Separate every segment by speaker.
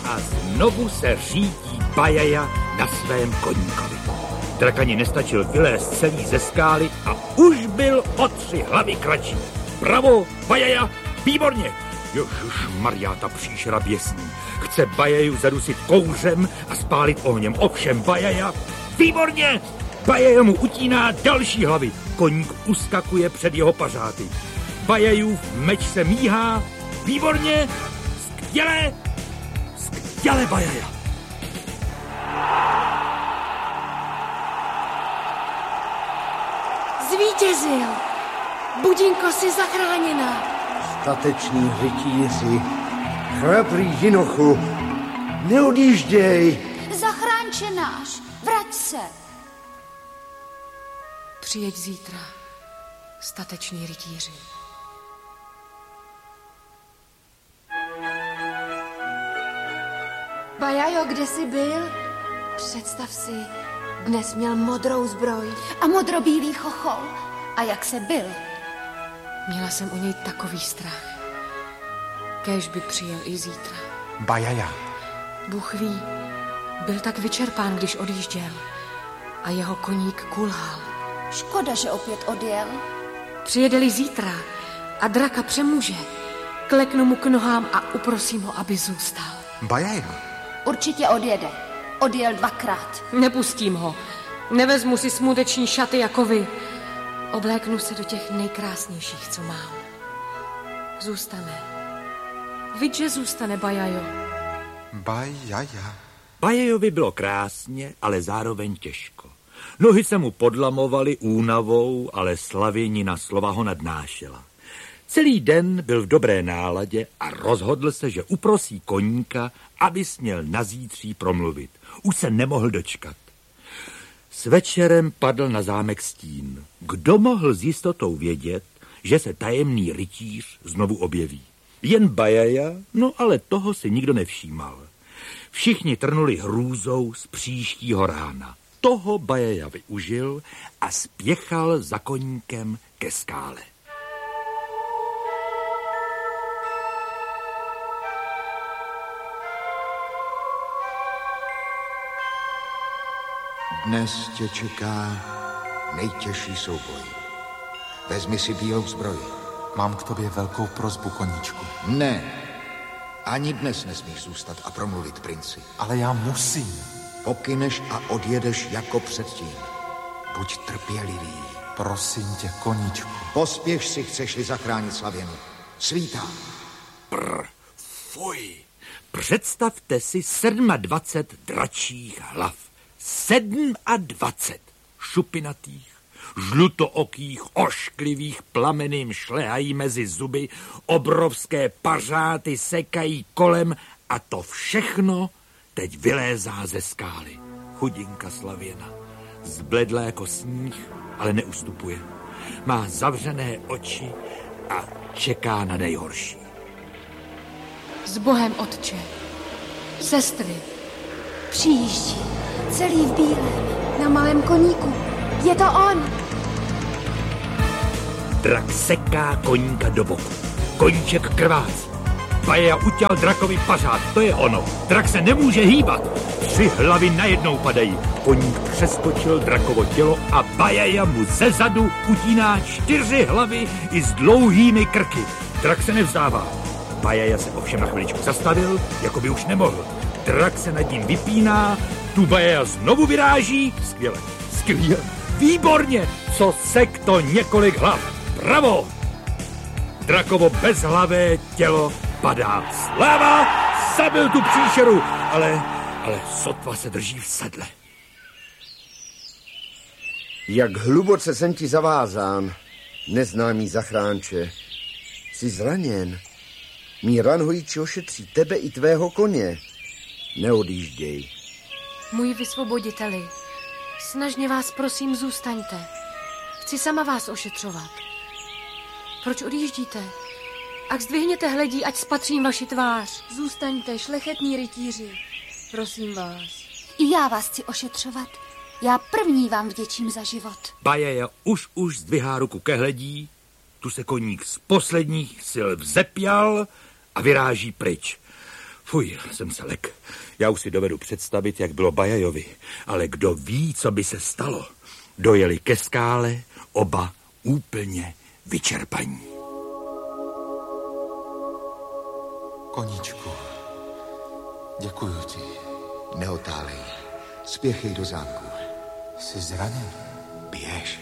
Speaker 1: a znovu se řídí Bajaja na svém koníkovi. Drakani nestačil vylézt celý ze skály a už byl o 3 hlavy kratší. Bravo, Bajaja, výborně! Ježišmarjá, ta příšera běsní. Chce Bajaju zadusit kouřem a spálit ohněm. Ovšem Bajaja, výborně! Bajaja mu utíná další hlavy. Koník uskakuje před jeho pařáty. Bajajův meč se míhá. Výborně! Skvěle! Skvěle, Bajaja!
Speaker 2: Zvítězil! Budinko si zachráněná.
Speaker 3: Stateční rytíři, chrabrý jinochu, neodjížděj!
Speaker 4: Zachránče náš, vrať se!
Speaker 2: Přijeď zítra, stateční rytíři. Bajajo, kde jsi byl? Představ si, dnes měl modrou zbroj.
Speaker 4: A modrobílý chochol. A jak se byl?
Speaker 2: Měla jsem u něj takový strach. Kéž by přijel i zítra.
Speaker 5: Bajaja.
Speaker 2: Bůh ví, byl tak vyčerpán, když odjížděl. A jeho koník kulhal.
Speaker 4: Škoda, že opět odjel.
Speaker 2: Přijede-li zítra a draka přemůže, kleknu mu k nohám a uprosím ho, aby zůstal.
Speaker 5: Bajaja.
Speaker 4: Určitě odjede. Odjel 2krát.
Speaker 2: Nepustím ho. Nevezmu si smuteční šaty jako vy. Obléknu se do těch nejkrásnějších, co mám. Zůstane. Vidíš, že zůstane, Bajajo.
Speaker 5: Bajaja.
Speaker 1: Bajajovi bylo krásně, ale zároveň těžko. Nohy se mu podlamovaly únavou, ale slavěnina slova ho nadnášela. Celý den byl v dobré náladě a rozhodl se, že uprosí koníka, aby směl na zítří promluvit. Už se nemohl dočkat. S večerem padl na zámek stín. Kdo mohl s jistotou vědět, že se tajemný rytíř znovu objeví? Jen Bajaja, no ale toho si nikdo nevšímal. Všichni trnuli hrůzou z příštího rána. Toho Bajaja využil a spěchal za koníkem ke skále.
Speaker 3: Dnes tě čeká nejtěžší souboj. Vezmi si bílou zbroj.
Speaker 5: Mám k tobě velkou prosbu, koníčku.
Speaker 3: Ne, ani dnes nesmíš zůstat a promluvit princi.
Speaker 5: Ale já musím.
Speaker 3: Pokyneš a odjedeš jako předtím. Buď trpělivý.
Speaker 5: Prosím tě, koníčku.
Speaker 3: Pospěš si, chceš-li zachránit Slavěnu. Svítá.
Speaker 1: Fuj. Představte si 27 dračích hlav. 27 šupinatých, žlutookých, ošklivých, plameným šlehají mezi zuby, obrovské pařáty sekají kolem a to všechno teď vylézá ze skály. Chudinka Slavěna, zbledlá jako sníh, ale neustupuje. Má zavřené oči a čeká na nejhorší.
Speaker 2: S Bohem, otče, sestry,
Speaker 4: Přijíždí, celý v bílém, na malém koníku. Je to on!
Speaker 1: Drak seká koníka do boku. Koníček krvácí. Bajaja utěl drakovi pařád, to je ono. Drak se nemůže hýbat. 3 hlavy najednou padají. Koník přeskočil drakovo tělo a Bajaja mu zezadu utíná 4 hlavy i s dlouhými krky. Drak se nevzdává. Bajaja se ovšem na chviličku zastavil, jako by už nemohl. Drak se nad ním vypíná, tu Bajaja znovu vyráží. Skvěle, skvěle, výborně, co sek to několik hlav. Bravo! Drakovo bezhlavé tělo padá. Sláva! Zabil tu příšeru, ale sotva se drží v sedle.
Speaker 6: Jak hluboce jsem ti zavázán, neznámý zachránče. Jsi zraněn. Mí ranhojíči ošetří tebe i tvého koně. Neodjížděj.
Speaker 2: Můj vysvoboditeli, snažně vás prosím zůstaňte. Chci sama vás ošetřovat. Proč odjíždíte? Ach, zdvihněte hledí, ať spatřím vaši tvář. Zůstaňte, šlechetní rytíři. Prosím vás.
Speaker 4: I já vás chci ošetřovat. Já první vám vděčím za život.
Speaker 1: Bajaja už zdvihá ruku ke hledí, tu se koník z posledních sil vzepěl a vyráží pryč. Fuj, jsem se lek. Já už si dovedu představit, jak bylo Bajajovi, ale kdo ví, co by se stalo. Dojeli ke skále, oba úplně vyčerpaní.
Speaker 5: Koníčku, děkuju ti.
Speaker 3: Neotálej. Spěchej do zámku.
Speaker 5: Jsi zraněn.
Speaker 3: Běž.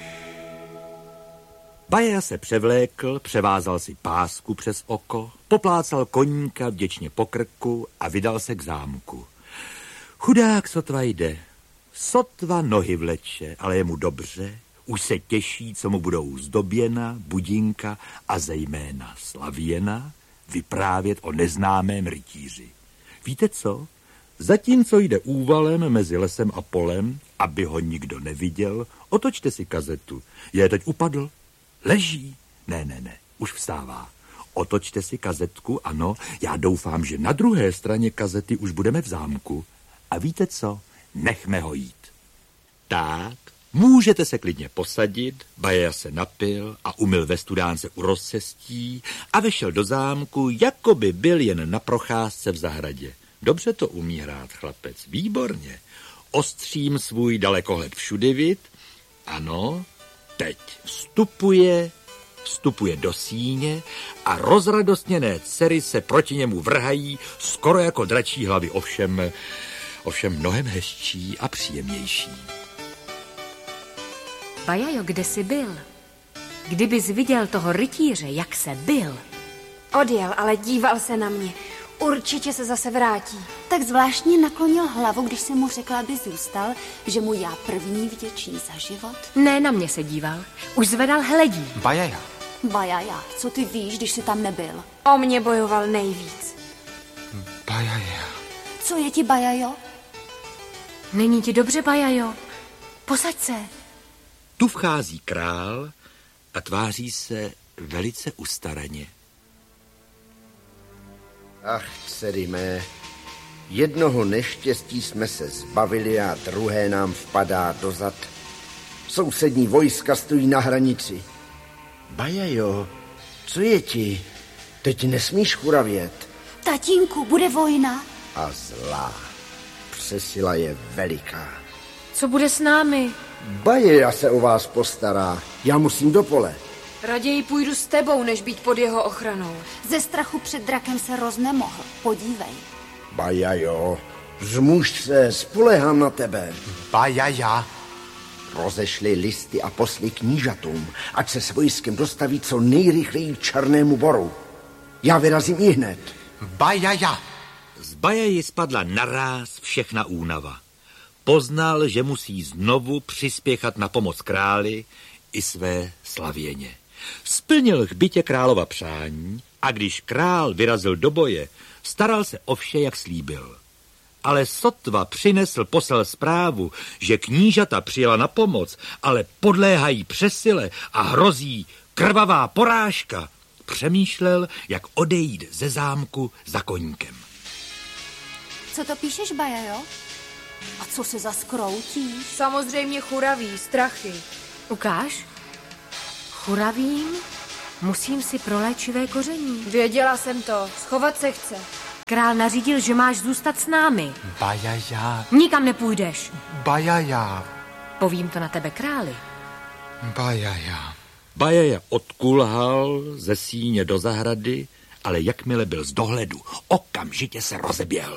Speaker 1: Baja se převlékl, převázal si pásku přes oko, poplácal koníka vděčně po krku a vydal se k zámku. Chudák sotva jde. Sotva nohy vleče, ale je mu dobře. Už se těší, co mu budou zdoběna, budinka a zejména slavěna vyprávět o neznámém rytíři. Víte co? Zatímco jde úvalem mezi lesem a polem, aby ho nikdo neviděl, otočte si kazetu. Je teď upadl? Leží? Ne, už vstává. Otočte si kazetku, ano, já doufám, že na druhé straně kazety už budeme v zámku. A víte co? Nechme ho jít. Tak, můžete se klidně posadit, Baja se napil a umyl ve studánce u rozcestí a vešel do zámku, jako by byl jen na procházce v zahradě. Dobře to umí hrát chlapec, výborně. Ostřím svůj dalekohled všudyvid. Ano, teď vstupuje do síně a rozradostněné dcery se proti němu vrhají, skoro jako dračí hlavy, ovšem mnohem hezčí a příjemnější.
Speaker 2: Bajajo, kde jsi byl? Kdybys viděl toho rytíře, jak se byl.
Speaker 4: Odjel, ale díval se na mě. Určitě se zase vrátí. Tak zvláštně naklonil hlavu, když jsem mu řekla, aby zůstal, že mu já první vděčí za život.
Speaker 2: Ne, na mě se díval. Už zvedal hledí.
Speaker 5: Bajaja.
Speaker 4: Bajaja, co ty víš, když jsi tam nebyl?
Speaker 7: O mě bojoval nejvíc.
Speaker 5: Bajaja.
Speaker 4: Co je ti, Bajajo?
Speaker 2: Není ti dobře, Bajajo? Posaď se.
Speaker 1: Tu vchází král a tváří se velice ustaraně.
Speaker 6: Ach, dcery mé, jednoho neštěstí jsme se zbavili a druhé nám vpadá dozad. Sousední vojska stojí na hranici. Bajajo, co je ti? Teď nesmíš churavět.
Speaker 4: Tatínku, bude vojna.
Speaker 6: A zlá. Přesila je veliká.
Speaker 2: Co bude s námi?
Speaker 6: Bajaja se o vás postará. Já musím do pole.
Speaker 7: Raději půjdu s tebou, než být pod jeho ochranou.
Speaker 4: Ze strachu před drakem se roznemohl. Podívej.
Speaker 6: Bajajo, zmuž se, spolehám na tebe.
Speaker 5: Bajaja.
Speaker 6: Rozešli listy a posly knížatům, ať se s vojskem dostaví co nejrychleji k Černému boru. Já vyrazím ihned.
Speaker 5: Bajaja.
Speaker 1: Z Bajaji spadla naráz všechna únava. Poznal, že musí znovu přispěchat na pomoc králi i své slavěně. Splnil hbitě králova přání a když král vyrazil do boje, staral se o vše, jak slíbil. Ale sotva přinesl posel zprávu, že knížata přijela na pomoc, ale podléhají přesile a hrozí krvavá porážka, přemýšlel, jak odejít ze zámku za koníkem.
Speaker 4: Co to píšeš, Bajajo? A co se zas kroutíš?
Speaker 7: Samozřejmě churaví, strachy.
Speaker 2: Ukáž? Churavím? Musím si pro léčivé koření.
Speaker 7: Věděla jsem to, schovat se chce.
Speaker 2: Král nařídil, že máš zůstat s námi.
Speaker 5: Bajaja.
Speaker 2: Nikam nepůjdeš.
Speaker 5: Bajaja.
Speaker 2: Povím to na tebe králi.
Speaker 5: Bajaja.
Speaker 1: Bajaja odkulhal ze síně do zahrady, ale jakmile byl z dohledu, okamžitě se rozeběhl.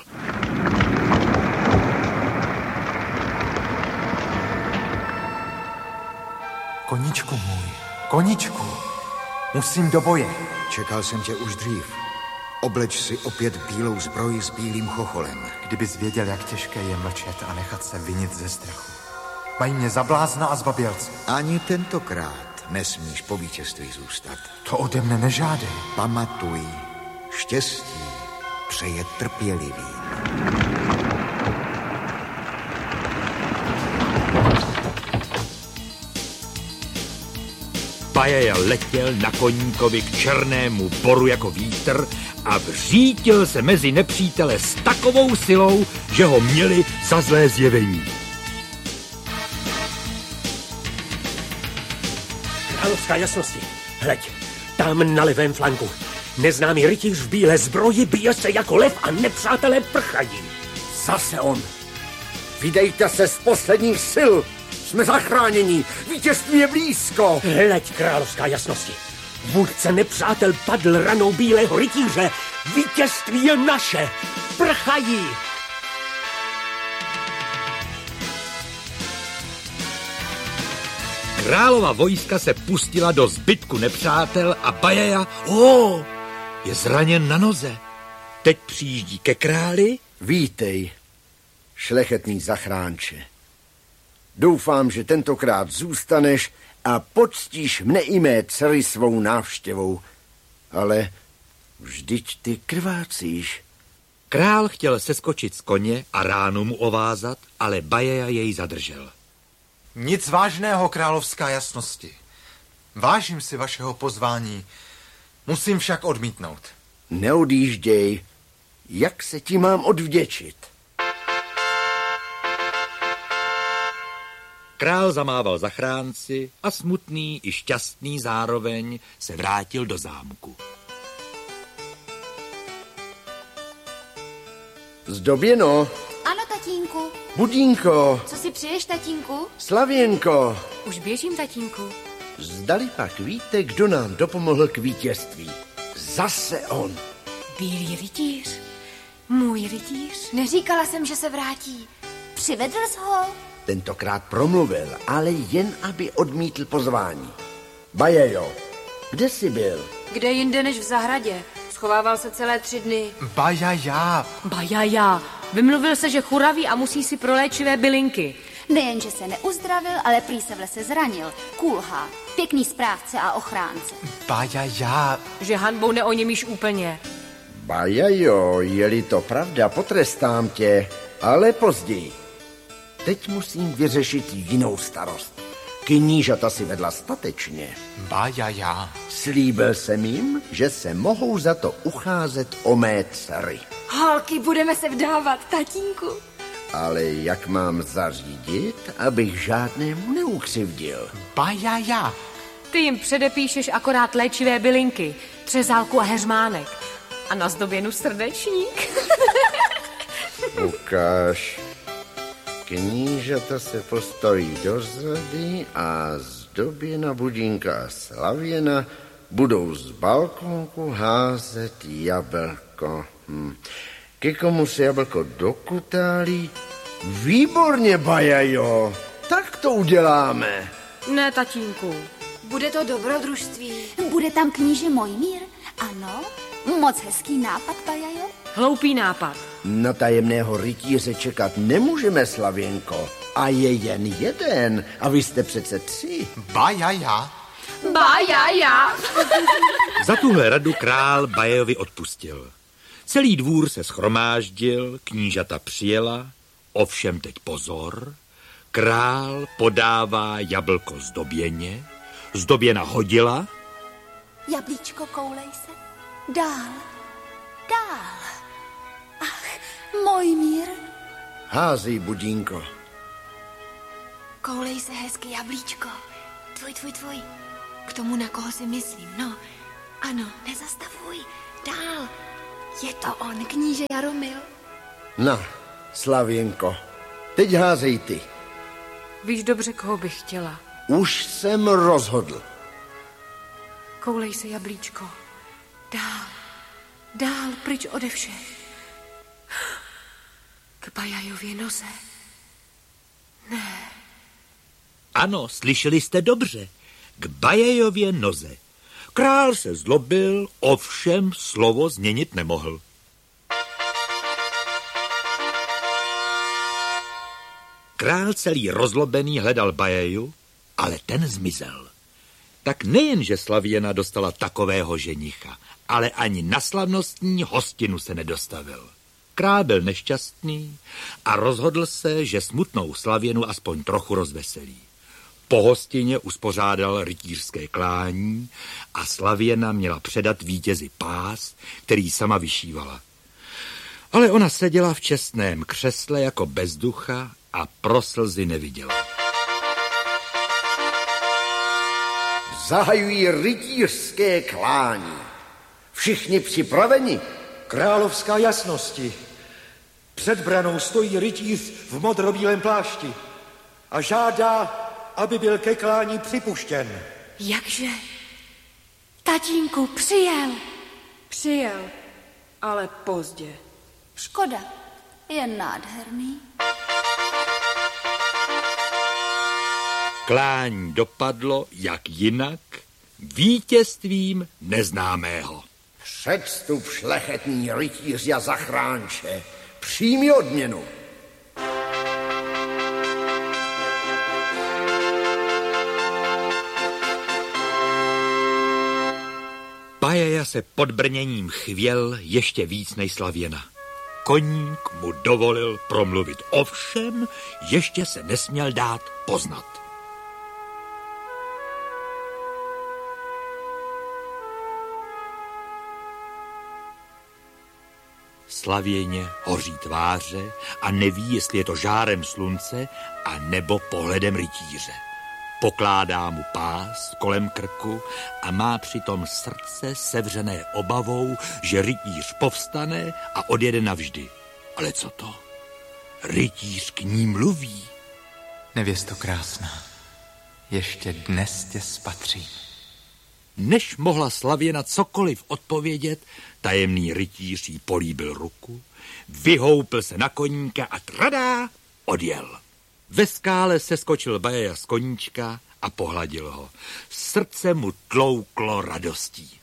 Speaker 5: Koníčku můj, koníčku, musím do boje.
Speaker 3: Čekal jsem tě už dřív. Obleč si opět bílou zbroj s bílým chocholem.
Speaker 5: Kdybys věděl, jak těžké je mlčet a nechat se vinit ze strachu. Mají mě za blázna a zbabělce.
Speaker 3: Ani tentokrát nesmíš po vítězství zůstat.
Speaker 5: To ode mne nežádej.
Speaker 3: Pamatuj, štěstí přeje trpělivý.
Speaker 1: Bajaja letěl na koníkovi k Černému boru jako vítr a vřítil se mezi nepřítele s takovou silou, že ho měli za zlé zjevení.
Speaker 8: Královská jasnosti, hleď, tam na levém flanku. Neznámý rytíř v bílé zbroji bije se jako lev a nepřátelé prchají.
Speaker 6: Zase on. Vydejte se z posledních sil. Jsme zachráněni. Vítězství je blízko.
Speaker 8: Hleď, královská jasnosti. Vůdce nepřátel padl ranou bílého rytíře. Vítězství je naše. Prchají.
Speaker 1: Králova vojska se pustila do zbytku nepřátel a Bajaja, je zraněn na noze. Teď přijíždí ke králi.
Speaker 6: Vítej, šlechetný zachránče. Doufám, že tentokrát zůstaneš a poctíš mne i mé dcery svou návštěvou. Ale vždyť ty krvácíš.
Speaker 1: Král chtěl seskočit z koně a ránu mu ovázat, ale Bajaja jej zadržel.
Speaker 5: Nic vážného, královská jasnosti. Vážím si vašeho pozvání. Musím však odmítnout.
Speaker 6: Neodjížděj. Jak se ti mám odvděčit?
Speaker 1: Král zamával zachránci a smutný i šťastný zároveň se vrátil do zámku.
Speaker 6: Zdoběno.
Speaker 4: Ano, tatínku.
Speaker 6: Budínko.
Speaker 4: Co si přeješ, tatínku?
Speaker 6: Slavěnko.
Speaker 2: Už běžím, tatínku.
Speaker 6: Zdali pak víte, kdo nám dopomohl k vítězství? Zase on.
Speaker 2: Bílý rytíř. Můj rytíř.
Speaker 4: Neříkala jsem, že se vrátí. Přivedl jsi ho?
Speaker 6: Tentokrát promluvil, ale jen aby odmítl pozvání. Bajajo, kde jsi byl?
Speaker 7: Kde jinde než v zahradě? Schovával se celé 3 dny.
Speaker 2: Bajaja. Vymluvil se, že churaví a musí si pro léčivé bylinky.
Speaker 4: Nejenže se neuzdravil, ale prý se v lese zranil. Kulhá, pěkný správce a ochránce.
Speaker 2: Že hanbou neoněmíš úplně.
Speaker 6: Bajajo, je-li to pravda, potrestám tě, ale později. Teď musím vyřešit jinou starost. Knížata si vedla statečně. Slíbil jsem jim, že se mohou za to ucházet o mé dcery.
Speaker 7: Holky, budeme se vdávat, tatínku.
Speaker 6: Ale jak mám zařídit, abych žádnému neukřivdil?
Speaker 2: Ty jim předepíšeš akorát léčivé bylinky, třezálku a heřmánek. A na zdoběnu srdečník.
Speaker 6: Ukáž. Knížata se postaví do řady a Zdoběna, Budínka a Slavěna budou z balkonku házet jablko. Ke komu se jablko dokutálí? Výborně, Bajajo, tak to uděláme.
Speaker 2: Ne, tatínku.
Speaker 7: Bude to dobrodružství.
Speaker 4: Bude tam kníže Mojmír? Ano, moc hezký nápad, Bajajo.
Speaker 2: Hloupý nápad.
Speaker 6: Na tajemného rytíře čekat nemůžeme, Slavěnko. A je jen jeden. A vy jste přece 3.
Speaker 2: Bajaja.
Speaker 1: Za tuhle radu král Bajajovi odpustil. Celý dvůr se shromáždil, knížata přijela, ovšem teď pozor. Král podává jablko Zdoběně, Zdoběna hodila.
Speaker 4: Jablíčko, koulej se. Dál. Ach, Mojmír.
Speaker 6: Házej, Budínko.
Speaker 4: Koulej se hezky, jablíčko. Tvoj. K tomu, na koho si myslím, no. Ano, nezastavuj. Dál. Je to on, kníže Jaromil.
Speaker 6: Na, Slavěnko, teď házej ty.
Speaker 2: Víš dobře, koho bych chtěla.
Speaker 6: Už jsem rozhodl.
Speaker 2: Koulej se, jablíčko. Dál, pryč ode všech. K Bajajově noze. Ne.
Speaker 1: Ano, slyšeli jste dobře. K Bajajově noze. Král se zlobil, ovšem slovo změnit nemohl. Král celý rozlobený hledal Bajaju, ale ten zmizel. Tak nejenže Slavěna dostala takového ženicha, ale ani na slavnostní hostinu se nedostavil. Král byl nešťastný a rozhodl se, že smutnou Slavěnu aspoň trochu rozveselí. Po hostině uspořádal rytířské klání a Slavěna měla předat vítězi pás, který sama vyšívala. Ale ona seděla v čestném křesle jako bezducha a pro slzy neviděla.
Speaker 6: Zahajují rytířské klání. Všichni připraveni?
Speaker 9: Královská jasnosti. Před branou stojí rytíř v modrobílém plášti a žádá, aby byl ke klání připuštěn.
Speaker 2: Jakže? Tatínku, přijel.
Speaker 7: Přijel, ale pozdě.
Speaker 4: Škoda, je nádherný.
Speaker 1: Klání dopadlo, jak jinak, vítězstvím neznámého.
Speaker 6: Předstup šlechetný rytíři a zachránče. Přijmi odměnu.
Speaker 1: Bajaja se pod brněním chvěl ještě víc než Slavěna. Koník mu dovolil promluvit, ovšem ještě se nesměl dát poznat. Slavěně hoří tváře a neví, jestli je to žárem slunce a nebo pohledem rytíře. Pokládá mu pás kolem krku a má přitom srdce sevřené obavou, že rytíř povstane a odjede navždy. Ale co to? Rytíř k ní mluví.
Speaker 5: Nevěsto krásná, ještě dnes tě spatřím.
Speaker 1: Než mohla Slavěna cokoliv odpovědět, tajemný rytíř jí políbil ruku, vyhoupl se na koníka a tradá, odjel. Ve skále seskočil Bajaja z koníčka a pohladil ho. Srdce mu tlouklo radostí.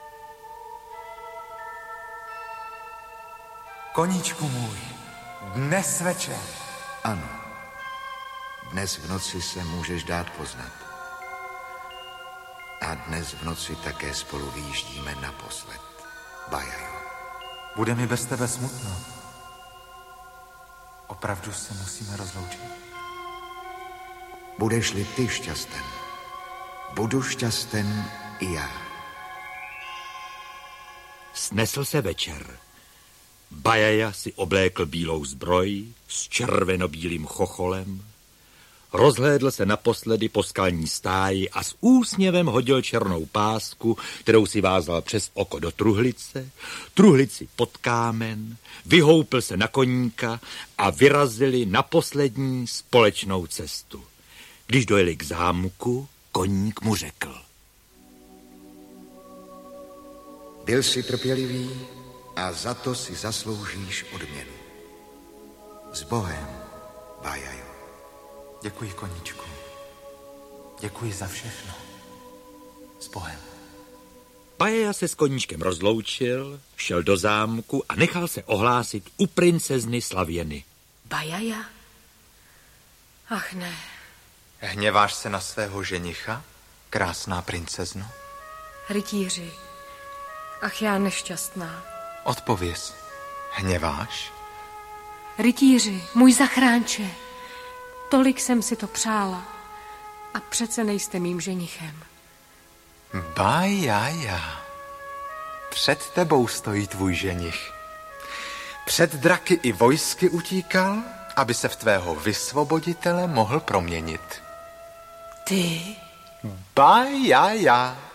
Speaker 5: Koníčku můj, dnes večer.
Speaker 3: Ano, dnes v noci se můžeš dát poznat. A dnes v noci také spolu vyjíždíme naposled, Bajajo.
Speaker 5: Bude mi bez tebe smutno. Opravdu se musíme rozloučit.
Speaker 3: Budeš-li ty šťasten, budu šťasten i já.
Speaker 1: Snesl se večer. Bajaja si oblékl bílou zbroj s červenobílým chocholem, rozhlédl se naposledy po skalní stáji a s úsměvem hodil černou pásku, kterou si vázal přes oko do truhlice, truhlici pod kámen, vyhoupl se na koníka a vyrazili na poslední společnou cestu. Když dojeli k zámku, koník mu řekl.
Speaker 3: Byl jsi trpělivý a za to si zasloužíš odměnu. S Bohem, Bajajo.
Speaker 5: Děkuji, koníčku. Děkuji za všechno. S Bohem.
Speaker 1: Bajaja se s koníčkem rozloučil, šel do zámku a nechal se ohlásit u princezny Slavěny.
Speaker 2: Bajaja? Ach ne.
Speaker 5: Hněváš se na svého ženicha, krásná princezno?
Speaker 2: Rytíři. Ach, já nešťastná.
Speaker 5: Odpověz. Hněváš?
Speaker 2: Rytíři, můj zachránče. Tolik jsem si to přála. A přece nejste mým ženichem.
Speaker 5: Bajaja. Před tebou stojí tvůj ženich. Před draky i vojsky utíkal, aby se v tvého vysvoboditele mohl proměnit.
Speaker 2: Ty?
Speaker 5: Bajaja.